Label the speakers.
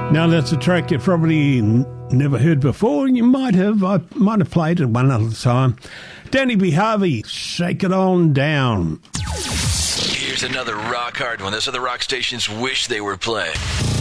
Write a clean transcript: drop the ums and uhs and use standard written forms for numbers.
Speaker 1: Now that's a track you probably never heard before. I might have played it one other time. Danny B. Harvey, Shake It On Down.
Speaker 2: Here's another rock hard one. This is what the rock stations wish they were playing.